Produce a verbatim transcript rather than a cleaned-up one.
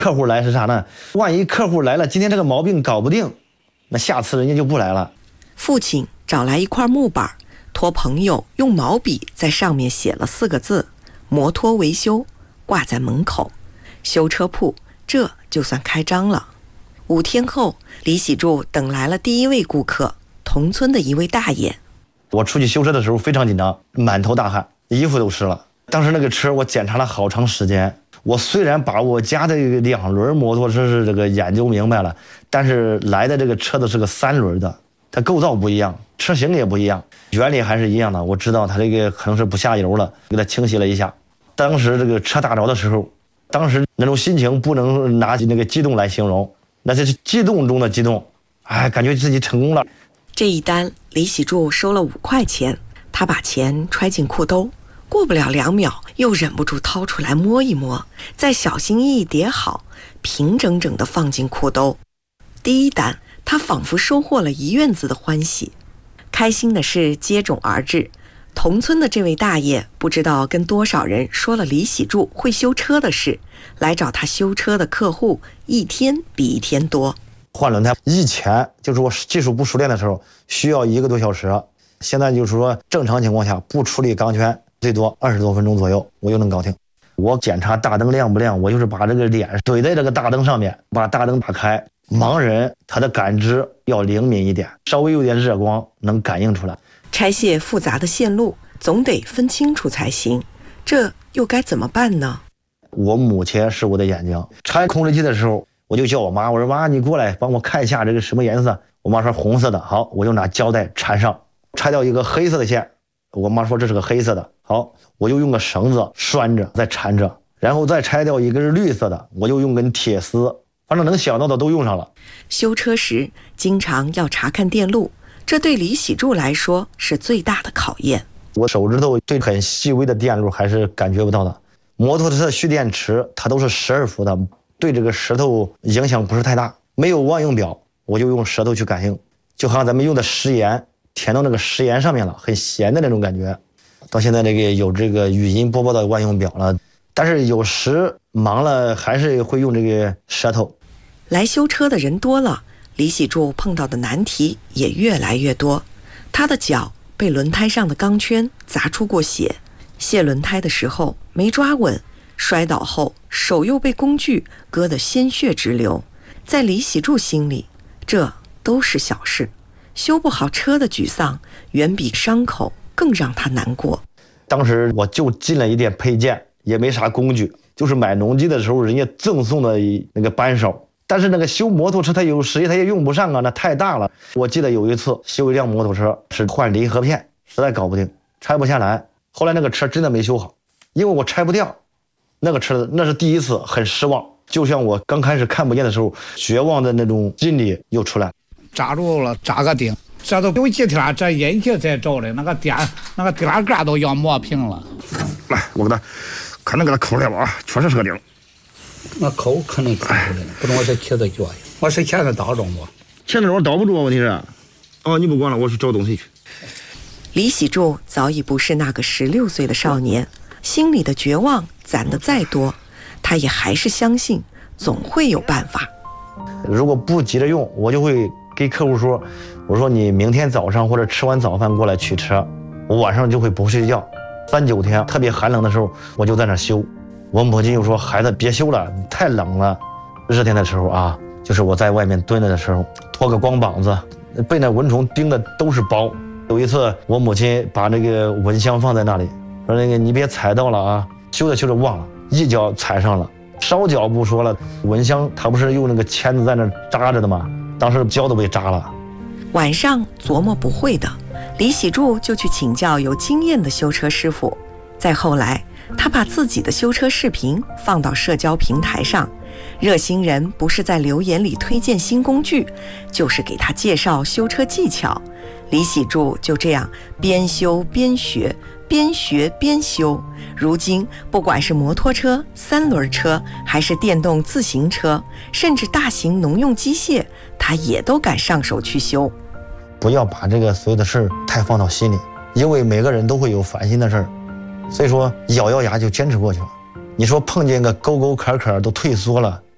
客户来是啥呢？万一客户来了，今天这个毛病搞不定，那下次人家就不来了。 父亲找来一块木板，托朋友用毛笔在上面写了四个字：摩托维修，挂在门口。修车铺这就算开张了。五天后，李喜柱等来了第一位顾客，同村的一位大爷。 我出去修车的时候非常紧张，满头大汗，衣服都湿了。当时那个车我检查了好长时间，我虽然把我家的两轮摩托车是这个研究明白了，但是来的这个车子是个三轮的，它构造不一样，车型也不一样，原理还是一样的。我知道它这个可能是不下油了，给它清洗了一下。当时这个车打着的时候，当时那种心情不能拿那个激动来形容，那就是激动中的激动，哎，感觉自己成功了。 这一单李喜柱收了五块钱，他把钱揣进裤兜，过不了两秒又忍不住掏出来摸一摸，再小心翼翼叠好，平整整地放进裤兜。第一单他仿佛收获了一院子的欢喜。开心的事接踵而至，同村的这位大爷不知道跟多少人说了李喜柱会修车的事，来找他修车的客户一天比一天多。 换轮胎以前就是我技术不熟练的时候需要一个多小时，现在就是说正常情况下不处理钢圈最多二十多分钟左右我就能搞定。我检查大灯亮不亮，我就是把这个脸怼在这个大灯上面，把大灯打开。盲人他的感知要灵敏一点，稍微有点热光能感应出来。 拆卸复杂的线路总得分清楚才行，这又该怎么办呢？ 我母亲是我的眼睛，拆控制器的时候我就叫我妈，我说妈你过来帮我看一下这个什么颜色。我妈说红色的，好，我就拿胶带缠上，拆掉一个黑色的线，我妈说这是个黑色的，好，我就用个绳子拴着再缠着，然后再拆掉一个是绿色的，我就用根铁丝，反正能想到的都用上了。 修车时经常要查看电路，这对李喜柱来说是最大的考验。 我手指头对很细微的电路还是感觉不到的。摩托车的蓄电池它都是十二伏的，对这个舌头影响不是太大。没有万用表，我就用舌头去感应，就好像咱们用的食盐填到那个食盐上面了，很咸的那种感觉。到现在这个有这个语音播报的万用表了，但是有时忙了还是会用这个舌头。 来修车的人多了，李喜柱碰到的难题也越来越多。他的脚被轮胎上的钢圈砸出过血，卸轮胎的时候没抓稳，摔倒后手又被工具割得鲜血直流。在李喜柱心里，这都是小事，修不好车的沮丧远比伤口更让他难过。 当时我就进了一点配件，也没啥工具，就是买农机的时候人家赠送的那个扳手，但是那个修摩托车它有时它也用不上啊，那太大了。我记得有一次修一辆摩托车是换离合片，实在搞不定，拆不下来，后来那个车真的没修好，因为我拆不掉那个车，那是第一次很失望，就像我刚开始看不见的时候绝望的那种心理又出来。 扎住了，扎个钉，这都有几天，这阴气才着的，那个电那个电杆都要磨平了。 来，我给他可能给他抠来吧啊，确实是个钉。 那抠肯定抠的，不懂我这切的脚，我是钳子刀中不？ 钳子刀刀不住啊，问题是。哦，你不管了，我去找东西去。 李喜柱早已不是那个十六岁的少年，心里的绝望攒得再多，他也还是相信总会有办法。 如果不急着用，我就会给客户说，我说你明天早上或者吃完早饭过来取车，我晚上就会不睡觉。三九天特别寒冷的时候，我就在那修。我母亲又说孩子别修了，太冷了。热天的时候啊，就是我在外面蹲着的时候，脱个光膀子，被那蚊虫叮的都是包。有一次我母亲把那个蚊香放在那里，说那个你别踩到了啊，修着修着忘了，一脚踩上了，烧脚不说了，蚊香它不是用那个签子在那扎着的吗？当时脚都被扎了。 晚上琢磨不会的，李喜柱就去请教有经验的修车师傅。再后来，他把自己的修车视频放到社交平台上，热心人不是在留言里推荐新工具，就是给他介绍修车技巧。李喜柱就这样边修边学，边学边修。如今不管是摩托车、三轮车，还是电动自行车，甚至大型农用机械，他也都敢上手去修。 不要把这个所有的事儿太放到心里，因为每个人都会有烦心的事儿，所以说咬咬牙就坚持过去了。你说碰见个沟沟坎坎都退缩了，